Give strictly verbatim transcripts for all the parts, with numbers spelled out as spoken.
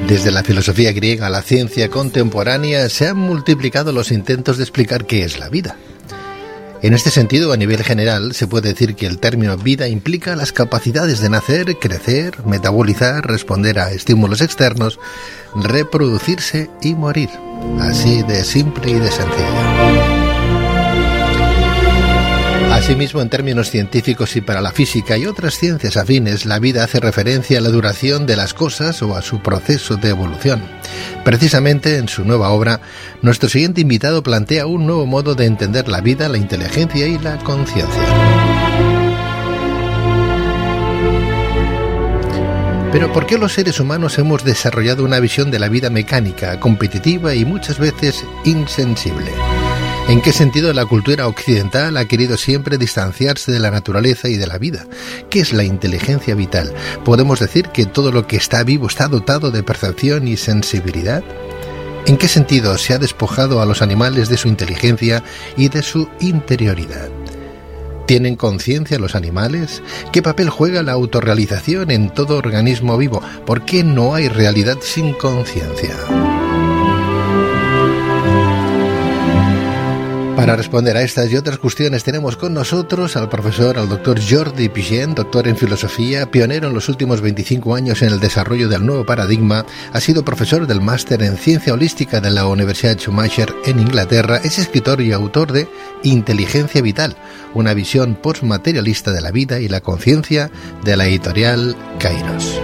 Desde la filosofía griega a la ciencia contemporánea se han multiplicado los intentos de explicar qué es la vida. En este sentido, a nivel general, se puede decir que el término vida implica las capacidades de nacer, crecer, metabolizar, responder a estímulos externos, reproducirse y morir. Así de simple y de sencillo. Asimismo, en términos científicos y para la física y otras ciencias afines, la vida hace referencia a la duración de las cosas o a su proceso de evolución. Precisamente, en su nueva obra, nuestro siguiente invitado plantea un nuevo modo de entender la vida, la inteligencia y la conciencia. Pero ¿por qué los seres humanos hemos desarrollado una visión de la vida mecánica, competitiva y muchas veces insensible? ¿En qué sentido la cultura occidental ha querido siempre distanciarse de la naturaleza y de la vida? ¿Qué es la inteligencia vital? ¿Podemos decir que todo lo que está vivo está dotado de percepción y sensibilidad? ¿En qué sentido se ha despojado a los animales de su inteligencia y de su interioridad? ¿Tienen conciencia los animales? ¿Qué papel juega la autorrealización en todo organismo vivo? ¿Por qué no hay realidad sin conciencia? Para responder a estas y otras cuestiones tenemos con nosotros al profesor, al doctor Jordi Pigent, doctor en filosofía, pionero en los últimos veinticinco años en el desarrollo del nuevo paradigma, ha sido profesor del máster en ciencia holística de la Universidad Schumacher en Inglaterra, es escritor y autor de Inteligencia Vital, una visión postmaterialista de la vida y la conciencia, de la editorial Kairos.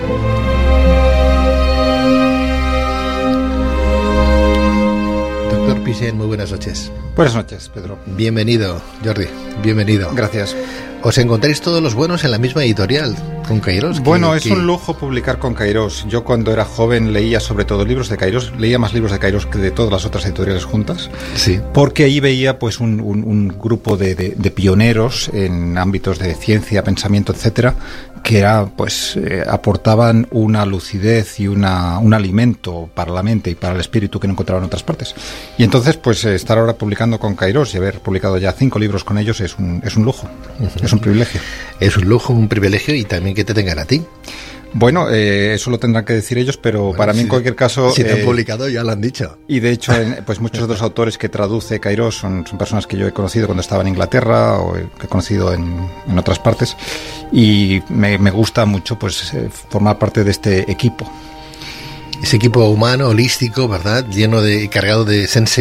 Doctor Pigent, muy buenas noches. Buenas noches, Pedro. Bienvenido, Jordi, bienvenido. Gracias. ¿Os encontráis todos los buenos en la misma editorial, con Kairos? Bueno, que, es que... un lujo publicar con Kairos. Yo cuando era joven leía sobre todo libros de Kairos, leía más libros de Kairos que de todas las otras editoriales juntas. Sí. Porque ahí veía pues un, un, un grupo de, de, de pioneros en ámbitos de ciencia, pensamiento, etcétera, que era, pues eh, aportaban una lucidez y una, un alimento para la mente y para el espíritu que no encontraban en otras partes. Y entonces, pues eh, estar ahora publicando con Kairos y haber publicado ya cinco libros con ellos es un, es un lujo, uh-huh. Es un privilegio. Es un lujo, un privilegio y también que te tengan a ti. Bueno, eh, eso lo tendrán que decir ellos, pero bueno, para mí, si, en cualquier caso... Si te han eh, publicado, ya lo han dicho. Y de hecho, en, pues muchos de los autores que traduce Kairos son, son personas que yo he conocido cuando estaba en Inglaterra o que he conocido en, en otras partes. Y me, me gusta mucho pues eh, formar parte de este equipo. Ese equipo humano, holístico, ¿verdad? Lleno de, cargado de sensibilidad.